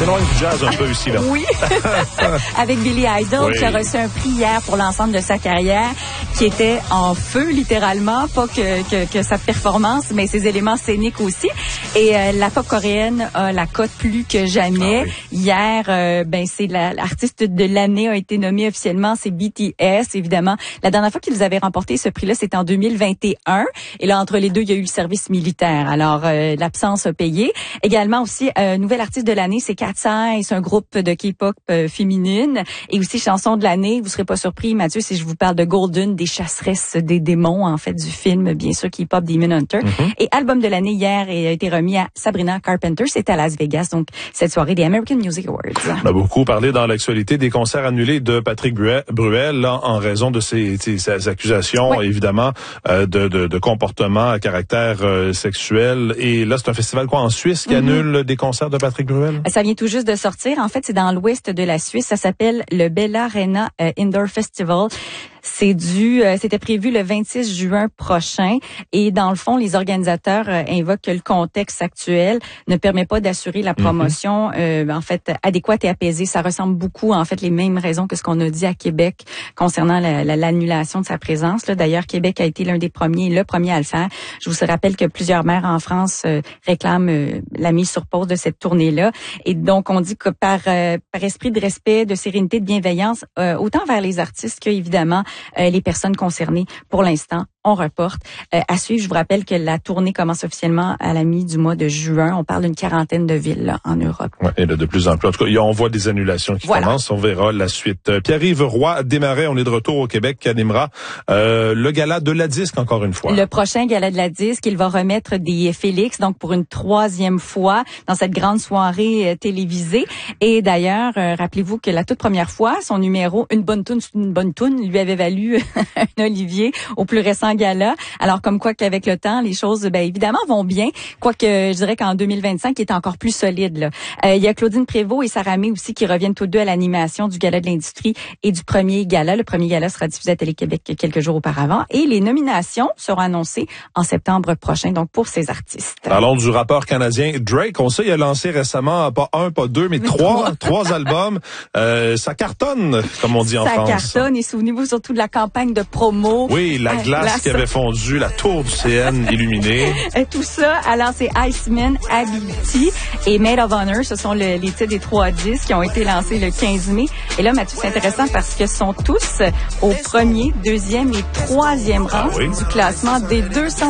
s'éloigne du jazz un peu ici, là. Oui. Avec Billy Idol, oui. qui a reçu un prix hier pour l'ensemble de sa carrière, qui était en feu, littéralement. Pas que sa performance, mais ses éléments scéniques aussi. Et la pop coréenne a la cote plus que jamais. Ah, oui. Hier, c'est l'artiste de l'année a été nommé officiellement, c'est BTS, évidemment. La dernière fois qu'ils avaient remporté ce prix-là, c'était en 2021. Et là, entre les deux, il y a eu le service militaire. Alors, l'absence a payé. Également aussi, nouvel artiste de l'année, c'est Cat's Eye, c'est un groupe de K-pop féminine. Et aussi, chanson de l'année, vous serez pas surpris, Mathieu, si je vous parle de Golden, des chasseresses des démons, en fait, du film, bien sûr, K-pop Demon Hunter. Mm-hmm. Et album de l'année hier a été remis à Sabrina Carpenter. C'était à Las Vegas, donc cette soirée des American Music Awards. On a beaucoup parlé dans l'actualité des concerts annulés de Patrick Bruel là, en raison de ses accusations, oui. Évidemment, de comportement à caractère sexuel. Et là, c'est un festival en Suisse qui annule des concerts de Patrick Bruel? Ça vient tout juste de sortir. En fait, c'est dans l'ouest de la Suisse. Ça s'appelle le Bella Arena Indoor Festival. C'était prévu le 26 juin prochain et dans le fond, les organisateurs invoquent que le contexte actuel ne permet pas d'assurer la promotion en fait adéquate et apaisée. Ça ressemble beaucoup en fait les mêmes raisons que ce qu'on a dit à Québec concernant l'annulation de sa présence. Là, d'ailleurs, Québec a été le premier à le faire. Je vous rappelle que plusieurs maires en France réclament la mise sur pause de cette tournée-là. Et donc, on dit que par esprit de respect, de sérénité, de bienveillance, autant vers les artistes que évidemment les personnes concernées. Pour l'instant, on reporte. À suivre, je vous rappelle que la tournée commence officiellement à la mi du mois de juin. On parle d'une quarantaine de villes là, en Europe. Ouais, et là, de plus en plus. En tout cas, on voit des annulations qui commencent. On verra la suite. Pierre-Yves Roy Desmarais, on est de retour au Québec, qui animera le gala de la disque encore une fois. Le prochain gala de la disque, il va remettre des Félix, donc pour une 3e fois dans cette grande soirée télévisée. Et d'ailleurs, rappelez-vous que la toute première fois, son numéro Une bonne toune lui avait valu un Olivier au plus récent gala. Alors, comme quoi qu'avec le temps, les choses, évidemment, vont bien. Quoique, je dirais qu'en 2025, il est encore plus solide, là. Il y a Claudine Prévost et Sarah May aussi qui reviennent tous deux à l'animation du gala de l'industrie et du premier gala. Le premier gala sera diffusé à Télé-Québec quelques jours auparavant. Et les nominations seront annoncées en septembre prochain, donc pour ces artistes. Parlons du rappeur canadien Drake. On sait, il a lancé récemment, pas un, pas deux, mais trois albums. Ça cartonne, comme on dit en France. Ça cartonne et souvenez-vous surtout de la campagne de promo. Oui, la glace qui avait fondu, la tour du CN illuminée. Tout ça, alors c'est Iceman, Ability et Maid of Honor. Ce sont les titres des 3 disques qui ont été lancés le 15 mai. Et là, Mathieu, c'est intéressant parce que sont tous au 1er, 2e et 3e rang du classement des 200